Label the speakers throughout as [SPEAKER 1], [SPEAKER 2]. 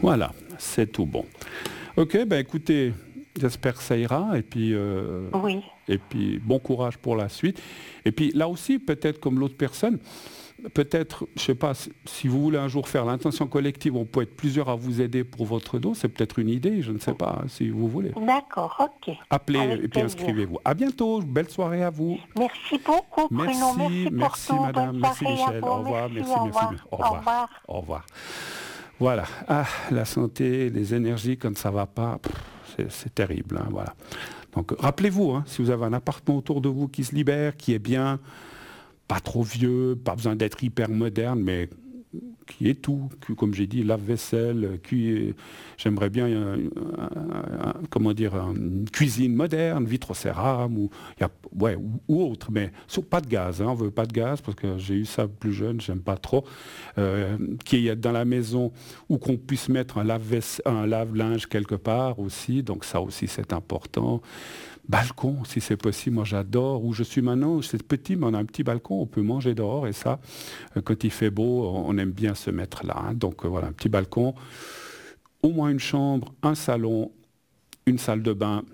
[SPEAKER 1] Voilà, c'est tout bon. Ok, ben écoutez, j'espère que ça ira
[SPEAKER 2] Oui,
[SPEAKER 1] et puis bon courage pour la suite. Et puis là aussi, peut-être comme l'autre personne, peut-être, je sais pas, si vous voulez un jour faire l'intention collective, on peut être plusieurs à vous aider pour votre dos, c'est peut-être une idée, je ne sais pas, si vous voulez.
[SPEAKER 2] d'accord, ok.
[SPEAKER 1] Appelez et
[SPEAKER 2] Avec
[SPEAKER 1] puis
[SPEAKER 2] plaisir.
[SPEAKER 1] inscrivez-vous. À bientôt, belle soirée à vous.
[SPEAKER 2] Merci beaucoup, Pruno.
[SPEAKER 1] Merci,
[SPEAKER 2] Merci pour
[SPEAKER 1] merci
[SPEAKER 2] tout. Bonne
[SPEAKER 1] madame, merci
[SPEAKER 2] soirée à
[SPEAKER 1] Michel.
[SPEAKER 2] vous.
[SPEAKER 1] Au revoir,
[SPEAKER 2] Merci,
[SPEAKER 1] merci,
[SPEAKER 2] au
[SPEAKER 1] merci.
[SPEAKER 2] revoir.
[SPEAKER 1] Au
[SPEAKER 2] Au
[SPEAKER 1] revoir.
[SPEAKER 2] revoir.
[SPEAKER 1] Au revoir. Voilà. Ah, la santé, les énergies, quand ça va pas, c'est terrible. Hein, voilà. Donc rappelez-vous, hein, si vous avez un appartement autour de vous qui se libère, qui est bien, pas trop vieux, pas besoin d'être hyper moderne, mais qui est tout, comme j'ai dit, lave-vaisselle, j'aimerais bien comment dire, une cuisine moderne, vitrocéram, ou autre, mais pas de gaz, hein, on veut pas de gaz, parce que j'ai eu ça plus jeune, j'aime pas trop, qu'il y ait dans la maison, ou qu'on puisse mettre un lave-linge quelque part aussi, donc ça aussi c'est important. Balcon, si c'est possible, moi j'adore. Où je suis maintenant, c'est petit, mais on a un petit balcon, on peut manger dehors et ça, quand il fait beau, on aime bien se mettre là. Hein. Donc voilà, un petit balcon, au moins une chambre, un salon, une salle de bain,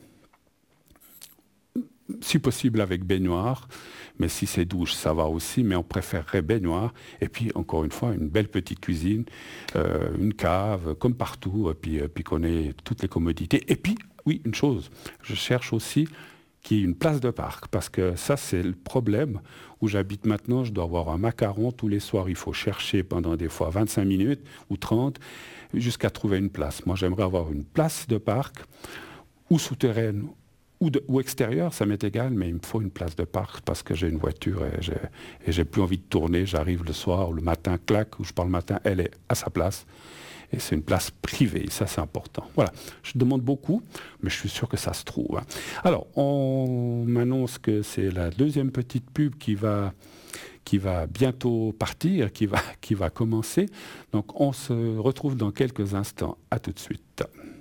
[SPEAKER 1] si possible avec baignoire. Mais si c'est douche, ça va aussi, mais on préférerait baignoire. Et puis, encore une fois, une belle petite cuisine, une cave, comme partout, puis qu'on ait toutes les commodités. Et puis, oui, une chose, je cherche aussi qu'il y ait une place de parc, parce que ça, c'est le problème. Où j'habite maintenant, je dois avoir un macaron tous les soirs. Il faut chercher pendant des fois 25 minutes ou 30 jusqu'à trouver une place. Moi, j'aimerais avoir une place de parc, ou souterraine, ou extérieure, ça m'est égal, mais il me faut une place de parc parce que j'ai une voiture et j'ai plus envie de tourner. J'arrive le soir ou le matin, clac, ou je pars le matin, elle est à sa place. Et c'est une place privée, ça c'est important. Voilà, je demande beaucoup, mais je suis sûr que ça se trouve. Hein. Alors, on m'annonce que c'est la deuxième petite pub qui va bientôt partir, qui va commencer. Donc on se retrouve dans quelques instants. À tout de suite.